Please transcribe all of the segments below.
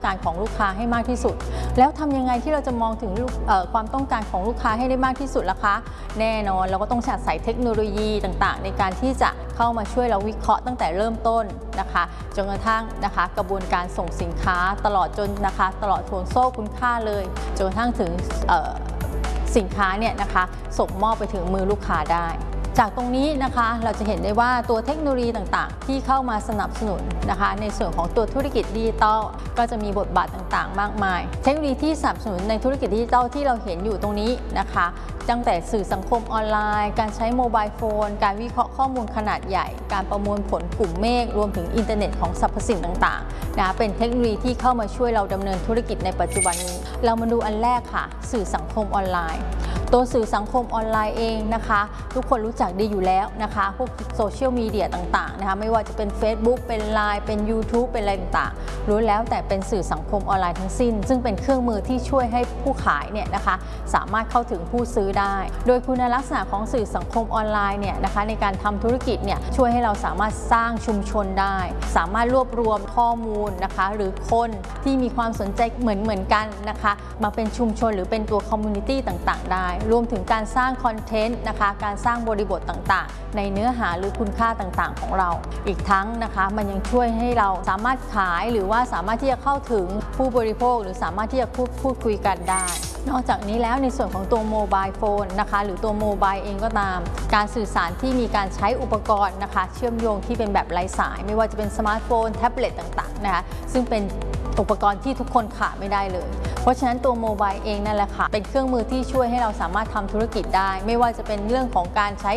การของลูกค้าให้มากที่สุดแล้วทำยังไงที่เราจะมองถึงความต้องการของลูกค้าให้ได้มากที่สุดล่ะคะแน่นอนเราก็ต้องใช้เทคโนโลยีต่างๆในการที่จะเข้ามาช่วยเราวิเคราะห์ตั้งแต่เริ่มต้นนะคะจนกระทั่งนะคะกระบวนการส่งสินค้าตลอดจนนะคะตลอดห่วงโซ่คุณค่าเลยจนกระทั่งถึงสินค้าเนี่ยนะคะส่งมอบไปถึงมือลูกค้าได้จากตรงนี้นะคะเราจะเห็นได้ว่าตัวเทคโนโลยีต่างๆที่เข้ามาสนับสนุนนะคะในส่วนของตัวธุรกิจดิจิทัลก็จะมีบทบาทต่างๆมากมายเทคโนโลยีที่สนับสนุนในธุรกิจดิจิทัลที่เราเห็นอยู่ตรงนี้นะคะตั้งแต่สื่อสังคมออนไลน์การใช้โมบายโฟนการวิเคราะห์ข้อมูลขนาดใหญ่การประมวลผลกลุ่มเมฆรวมถึงอินเทอร์เน็ตของสรรพสิ่งต่างๆนะเป็นเทคโนโลยีที่เข้ามาช่วยเราดำเนินธุรกิจในปัจจุบันนี้เรามาดูอันแรกค่ะสื่อสังคมออนไลน์ตัวสื่อสังคมออนไลน์เองนะคะทุกคนรู้จักดีอยู่แล้วนะคะพวกโซเชียลมีเดียต่างๆนะคะไม่ว่าจะเป็น Facebook เป็น LINE เป็น YouTube เป็นอะไรต่างๆรู้แล้วแต่เป็นสื่อสังคมออนไลน์ทั้งสิ้นซึ่งเป็นเครื่องมือที่ช่วยให้ผู้ขายเนี่ยนะคะสามารถเข้าถึงผู้ซื้อได้โดยคุณลักษณะของสื่อสังคมออนไลน์เนี่ยนะคะในการทำธุรกิจเนี่ยช่วยให้เราสามารถสร้างชุมชนได้สามารถรวบรวมข้อมูลนะคะหรือคนที่มีความสนใจเหมือนกันนะคะมาเป็นชุมชนหรือเป็นตัวคอมมูนิตี้ต่างๆได้รวมถึงการสร้างคอนเทนต์นะคะการสร้างบริบทต่างๆในเนื้อหาหรือคุณค่าต่างๆของเราอีกทั้งนะคะมันยังช่วยให้เราสามารถขายหรือว่าสามารถที่จะเข้าถึงผู้บริโภคหรือสามารถที่จะพูดคุยกันได้นอกจากนี้แล้วในส่วนของตัวโมบายโฟนนะคะหรือตัวโมบายเองก็ตามการสื่อสารที่มีการใช้อุปกรณ์นะคะเชื่อมโยงที่เป็นแบบไร้สายไม่ว่าจะเป็นสมาร์ทโฟนแท็บเล็ตต่างๆนะคะซึ่งเป็นอุปกรณ์ที่ทุกคนขาดไม่ได้เลยเพราะฉะนั้นตัวโมบายเองนั่นแหละค่ะเป็นเครื่องมือที่ช่วยให้เราสามารถทำธุรกิจได้ไม่ว่าจะเป็นเรื่องของการใช้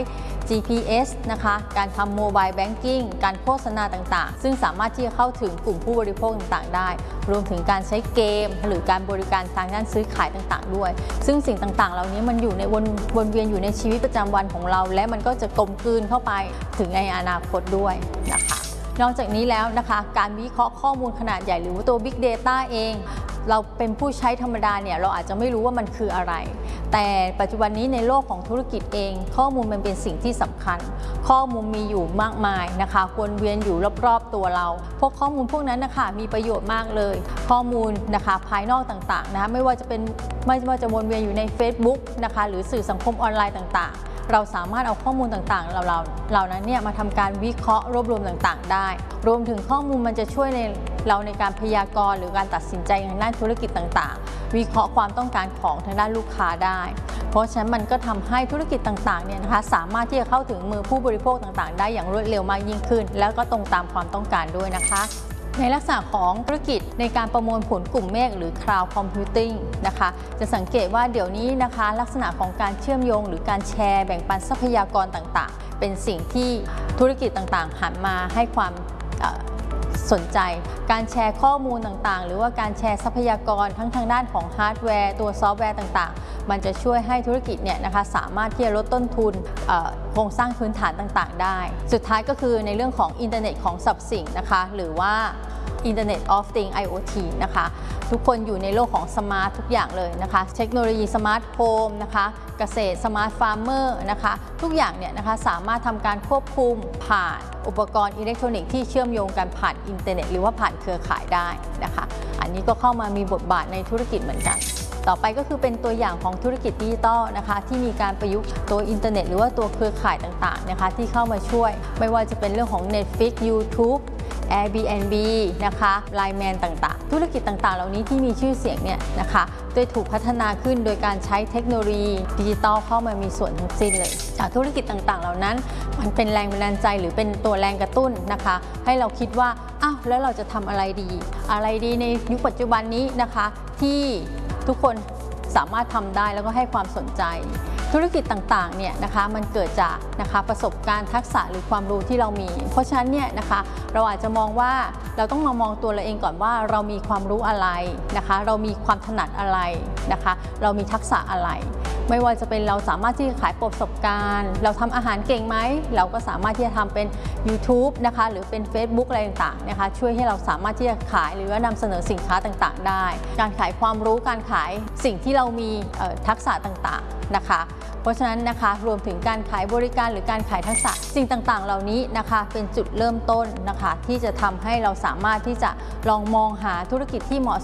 GPS นะคะการทำโมบายแบงกิ้งการโฆษณาต่างๆซึ่งสามารถที่จะเข้าถึงกลุ่มผู้บริโภคต่างๆได้รวมถึงการใช้เกมหรือการบริการทางด้านซื้อขายต่างๆด้วยซึ่งสิ่งต่างๆเหล่านี้มันอยู่ในวนเวียนอยู่ในชีวิตประจำวันของเราและมันก็จะกลมกลืนเข้าไปถึงในอนาคตด้วยนะคะนอกจากนี้แล้วนะคะการวิเคราะห์ข้อมูลขนาดใหญ่หรือว่าตัว Big Data เองเราเป็นผู้ใช้ธรรมดาเนี่ยเราอาจจะไม่รู้ว่ามันคืออะไรแต่ปัจจุบันนี้ในโลกของธุรกิจเองข้อมูลมันเป็นสิ่งที่สำคัญข้อมูลมีอยู่มากมายนะคะวนเวียนอยู่รอบๆตัวเราพวกข้อมูลพวกนั้นนะคะมีประโยชน์มากเลยข้อมูลนะคะภายนอกต่างๆนะคะไม่ว่าจะวนเวียนอยู่ใน Facebook นะคะหรือสื่อสังคมออนไลน์ต่างๆเราสามารถเอาข้อมูลต่างๆเหล่านั้นเนี่ยมาทำการวิเคราะห์รวบรวมต่างๆได้รวมถึงข้อมูลมันจะช่วยเราในการพยากรณ์หรือการตัดสินใจทางด้านธุรกิจต่างๆวิเคราะห์ความต้องการของทางด้านลูกค้าได้เพราะฉะนั้นมันก็ทำให้ธุรกิจต่างๆเนี่ยนะคะสามารถที่จะเข้าถึงมือผู้บริโภคต่างๆได้อย่างรวดเร็วมากยิ่งขึ้นแล้วก็ตรงตามความต้องการด้วยนะคะในลักษณะของธุรกิจในการประมวลผลกลุ่มเมฆหรือ Cloud Computing นะคะจะสังเกตว่าเดี๋ยวนี้นะคะลักษณะของการเชื่อมโยงหรือการแชร์แบ่งปันทรัพยากรต่างๆเป็นสิ่งที่ธุรกิจต่างๆหันมาให้ความสนใจการแชร์ข้อมูลต่างๆหรือว่าการแชร์ทรัพยากรทั้งทางด้านของฮาร์ดแวร์ตัวซอฟต์แวร์ต่างๆมันจะช่วยให้ธุรกิจเนี่ยนะคะสามารถที่จะลดต้นทุนโครงสร้างพื้นฐานต่างๆได้สุดท้ายก็คือในเรื่องของอินเทอร์เน็ตของสรรพสิ่งนะคะหรือว่า Internet of Things IoT นะคะทุกคนอยู่ในโลกของสมาร์ททุกอย่างเลยนะคะเทคโนโลยีสมาร์ทโฮมนะคะเกษตรสมาร์ทฟาร์มเมอร์นะคะทุกอย่างเนี่ยนะคะสามารถทำการควบคุมผ่านอุปกรณ์อิเล็กทรอนิกส์ที่เชื่อมโยงกันผ่านอินเทอร์เน็ตหรือว่าผ่านเครือข่ายได้นะคะอันนี้ก็เข้ามามีบทบาทในธุรกิจเหมือนกันต่อไปก็คือเป็นตัวอย่างของธุรกิจดิจิทัลนะคะที่มีการประยุกต์ตัวอินเทอร์เน็ตหรือว่าตัวเครือข่ายต่างๆนะคะที่เข้ามาช่วยไม่ว่าจะเป็นเรื่องของ Netflix YouTube Airbnb นะคะ Line Man ต่างๆธุรกิจต่างๆเหล่านี้ที่มีชื่อเสียงเนี่ยนะคะโดยถูกพัฒนาขึ้นโดยการใช้เทคโนโลยีดิจิทัลเข้ามามีส่วนทั้งสิ้นเลยจากธุรกิจต่างๆเหล่านั้นมันเป็นแรงบันดาลใจหรือเป็นตัวแรงกระตุ้นนะคะให้เราคิดว่าอ้าวแล้วเราจะทำอะไรดีในยุคปัจจุบันนี้นะคะที่ทุกคนสามารถทำได้แล้วก็ให้ความสนใจธุรกิจต่างๆเนี่ยนะคะมันเกิดจากนะคะประสบการณ์ทักษะหรือความรู้ที่เรามีเพราะฉะนั้นเนี่ยนะคะเราอาจจะมองว่าเราต้องมามองตัวเราเองก่อนว่าเรามีความรู้อะไรนะคะเรามีความถนัดอะไรนะคะเรามีทักษะอะไรไม่ว่าจะเป็นเราสามารถที่จะขายประสบการณ์เราทำอาหารเก่งไหมเราก็สามารถที่จะทำเป็น YouTube นะคะหรือเป็น Facebook อะไรต่างๆนะคะช่วยให้เราสามารถที่จะขายหรือว่านำเสนอสินค้าต่างๆได้การขายความรู้การขายสิ่งที่เรามีทักษะต่างๆนะคะเพราะฉะนั้นนะคะรวมถึงการขายบริการหรือการขายทักษะสิ่งต่างๆเหล่านี้นะคะเป็นจุดเริ่มต้นนะคะที่จะทำให้เราสามารถที่จะลองมองหาธุรกิจที่เหมาะ